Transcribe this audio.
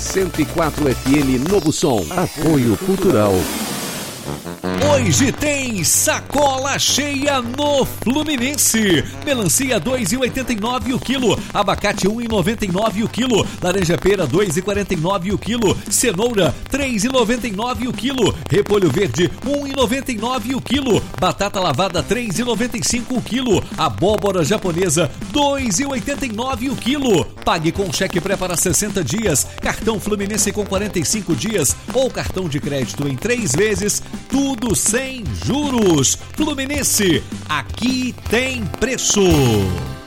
104 FM Novo Som. Apoio Cultural. Hoje tem sacola cheia no Fluminense. Melancia 2,89 o quilo, abacate 1,99 o quilo, laranja pera 2,49 o quilo, cenoura 3,99 o quilo, repolho verde 1,99 o quilo, batata lavada 3,95 o quilo, abóbora japonesa 2,89 o quilo. Pague com cheque pré para 60 dias, cartão Fluminense com 45 dias ou cartão de crédito em 3 vezes, tudo sem juros. Fluminense, aqui tem preço.